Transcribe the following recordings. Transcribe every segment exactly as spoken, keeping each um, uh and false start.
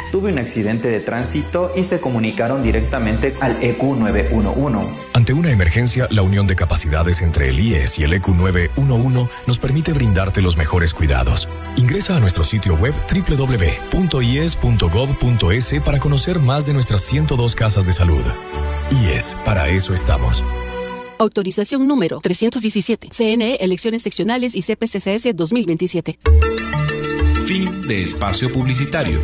tuve un accidente de tránsito y se comunicaron directamente al E Q nueve uno uno. Ante una emergencia, la unión de capacidades entre el I E S y el E Q nueve uno uno nos permite brindarte los mejores cuidados. Ingresa a nuestro sitio web doble u doble u doble u punto i e s punto gov punto e s para conocer más de nuestras ciento dos casas de salud. I E S, para eso estamos. Autorización número trescientos diecisiete. C N E, Elecciones Seccionales y C P C C S dos mil veintisiete. Fin de espacio publicitario.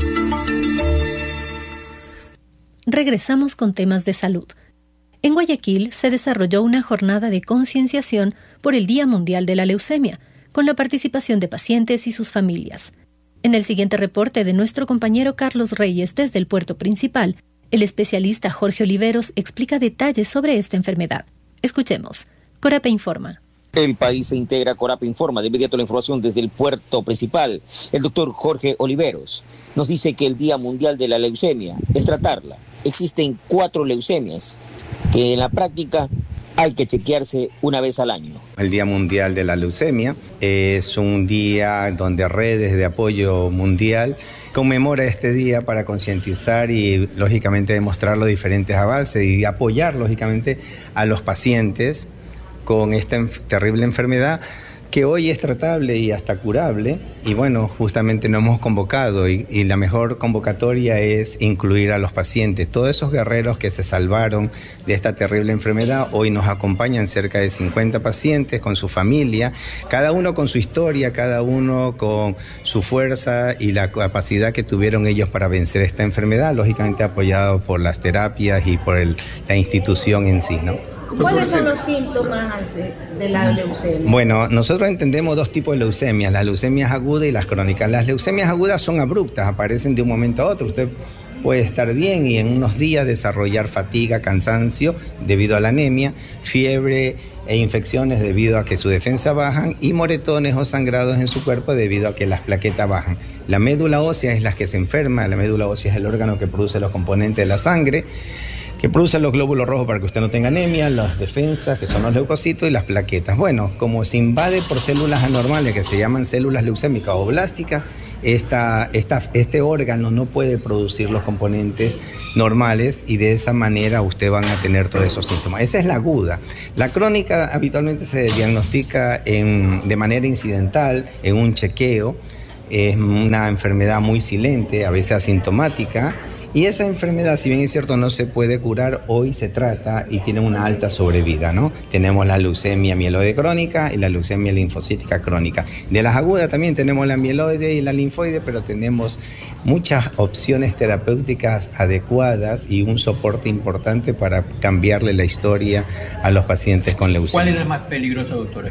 Regresamos con temas de salud. En Guayaquil se desarrolló una jornada de concienciación por el Día Mundial de la Leucemia, con la participación de pacientes y sus familias. En el siguiente reporte de nuestro compañero Carlos Reyes desde el puerto principal, el especialista Jorge Oliveros explica detalles sobre esta enfermedad. Escuchemos. Corape informa. El país se integra a Corape Informa. De inmediato la información desde el puerto principal. El doctor Jorge Oliveros nos dice que el Día Mundial de la Leucemia es tratarla. Existen cuatro leucemias que en la práctica hay que chequearse una vez al año. El Día Mundial de la Leucemia es un día donde redes de apoyo mundial conmemora este día para concientizar y lógicamente demostrar los diferentes avances y apoyar lógicamente a los pacientes con esta enf- terrible enfermedad que hoy es tratable y hasta curable, y bueno, justamente nos hemos convocado y, y la mejor convocatoria es incluir a los pacientes. Todos esos guerreros que se salvaron de esta terrible enfermedad, hoy nos acompañan cerca de cincuenta pacientes con su familia, cada uno con su historia, cada uno con su fuerza y la capacidad que tuvieron ellos para vencer esta enfermedad, lógicamente apoyados por las terapias y por el, la institución en sí, ¿no? ¿Cuáles son los síntomas de la leucemia? Bueno, nosotros entendemos dos tipos de leucemias, las leucemias agudas y las crónicas. Las leucemias agudas son abruptas, aparecen de un momento a otro. Usted puede estar bien y en unos días desarrollar fatiga, cansancio debido a la anemia, fiebre e infecciones debido a que su defensa bajan y moretones o sangrados en su cuerpo debido a que las plaquetas bajan. La médula ósea es la que se enferma, la médula ósea es el órgano que produce los componentes de la sangre, que producen los glóbulos rojos para que usted no tenga anemia, las defensas, que son los leucocitos, y las plaquetas. Bueno, como se invade por células anormales que se llaman células leucémicas o blásticas, esta, esta, este órgano no puede producir los componentes normales y de esa manera usted van a tener todos esos síntomas. Esa es la aguda. La crónica habitualmente se diagnostica en, de manera incidental, en un chequeo. Es una enfermedad muy silente, a veces asintomática. Y esa enfermedad, si bien es cierto, no se puede curar, hoy se trata y tiene una alta sobrevida, ¿no? Tenemos la leucemia mieloide crónica y la leucemia linfocítica crónica. De las agudas también tenemos la mieloide y la linfoide, pero tenemos muchas opciones terapéuticas adecuadas y un soporte importante para cambiarle la historia a los pacientes con leucemia. ¿Cuál es la más peligrosa, doctora?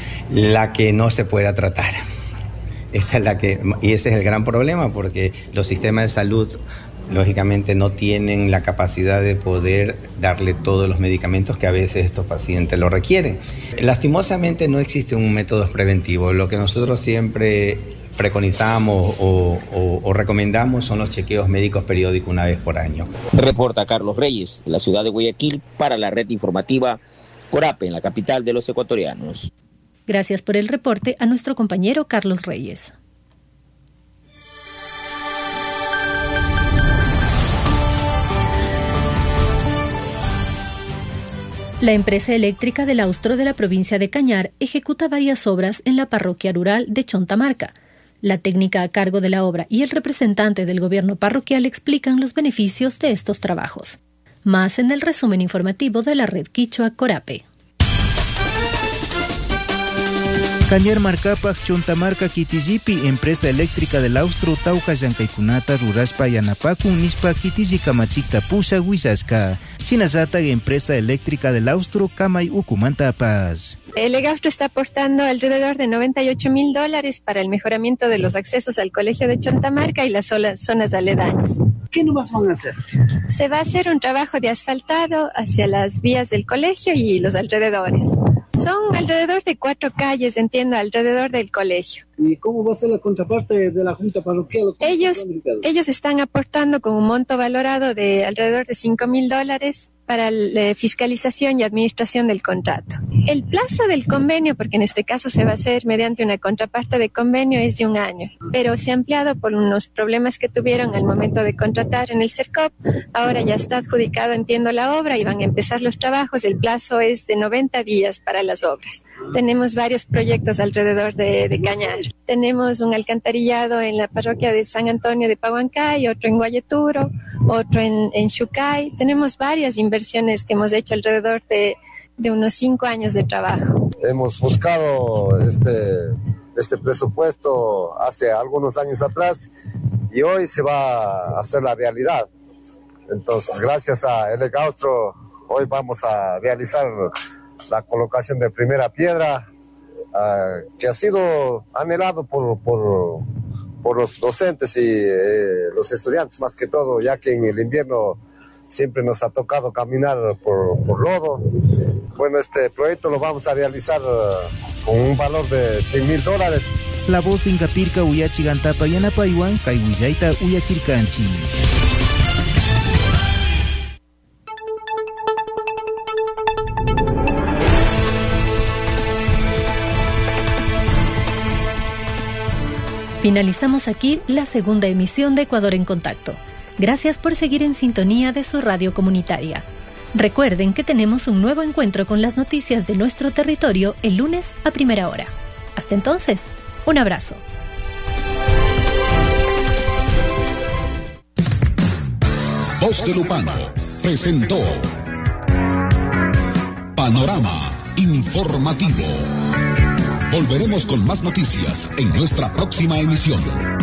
La que no se pueda tratar. Esa es la que, y ese es el gran problema, porque los sistemas de salud lógicamente no tienen la capacidad de poder darle todos los medicamentos que a veces estos pacientes lo requieren. Lastimosamente no existe un método preventivo. Lo que nosotros siempre preconizamos o, o, o recomendamos son los chequeos médicos periódicos una vez por año. Reporta Carlos Reyes, de la ciudad de Guayaquil, para la red informativa Corape, en la capital de los ecuatorianos. Gracias por el reporte a nuestro compañero Carlos Reyes. La empresa eléctrica del Austro de la provincia de Cañar ejecuta varias obras en la parroquia rural de Chontamarca. La técnica a cargo de la obra y el representante del gobierno parroquial explican los beneficios de estos trabajos. Más en el resumen informativo de la red Quichua Corape. Cañar Marcapac Chontamarca Kitijipi, empresa eléctrica del Austro, Tauca Yankaikunata Ruraspa Yanapaku Nispa Kitiji Kamachikta Pusha Huizaska. Sinazata, empresa eléctrica del Austro, Kamay Ukumanta Paz. El EGAUSTRO está aportando alrededor de noventa y ocho mil dólares para el mejoramiento de los accesos al colegio de Chontamarca y las zonas aledañas. ¿Qué nomás van a hacer? Se va a hacer un trabajo de asfaltado hacia las vías del colegio y los alrededores. Son alrededor de cuatro calles, entiendo, alrededor del colegio. ¿Y cómo va a ser la contraparte de la Junta Parroquial? Ellos, ellos están aportando con un monto valorado de alrededor de cinco mil dólares para la fiscalización y administración del contrato. El plazo del convenio, porque en este caso se va a hacer mediante una contraparte de convenio, es de un año, pero se ha ampliado por unos problemas que tuvieron al momento de contratar en el CERCOP. Ahora ya está adjudicado, entiendo, la obra y van a empezar los trabajos. El plazo es de noventa días para las obras. Tenemos varios proyectos alrededor de, de Cañar. Tenemos un alcantarillado en la parroquia de San Antonio de Pahuancay, otro en Guayeturo, otro en, en Xucay. Tenemos varias inversiones que hemos hecho alrededor de, de unos cinco años de trabajo. Hemos buscado este, este presupuesto hace algunos años atrás y hoy se va a hacer la realidad. Entonces, gracias a Elec Austro, hoy vamos a realizar la colocación de primera piedra, uh, que ha sido anhelado por, por, por los docentes y eh, los estudiantes más que todo, ya que en el invierno siempre nos ha tocado caminar por, por lodo. Bueno, este proyecto lo vamos a realizar uh, con un valor de cien mil dólares. La voz de Incapirca Uyachigantapa Yanapaywan, Kaiwillaita Uyachirkanchi. Finalizamos aquí la segunda emisión de Ecuador en Contacto. Gracias por seguir en sintonía de su radio comunitaria. Recuerden que tenemos un nuevo encuentro con las noticias de nuestro territorio el lunes a primera hora. Hasta entonces, un abrazo. Voz de Lupano presentó Panorama Informativo. Volveremos con más noticias en nuestra próxima emisión.